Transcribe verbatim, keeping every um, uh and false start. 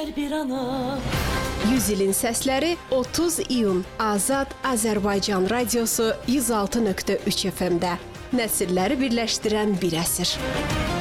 Bir ana. yüz ilin səsləri otuz iyun Azad Azərbaycan Radiosu yüz altı nöqtə üç F M-də. Nəsilləri birləşdirən bir əsr.